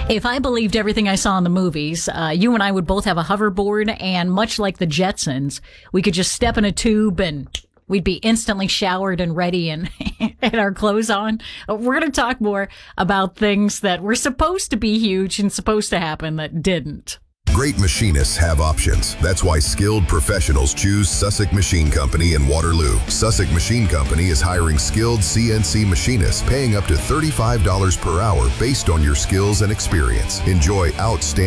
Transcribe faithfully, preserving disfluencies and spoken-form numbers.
If I believed everything I saw in the movies, uh, you and I would both have a hoverboard, and much like the Jetsons, we could just step in a tube and we'd be instantly showered and ready and had our clothes on. We're going to talk more about things that were supposed to be huge and supposed to happen that didn't. Great machinists have options. That's why skilled professionals choose Sussex Machine Company in Waterloo. Sussex Machine Company is hiring skilled C N C machinists, paying up to thirty-five dollars per hour based on your skills and experience. Enjoy outstanding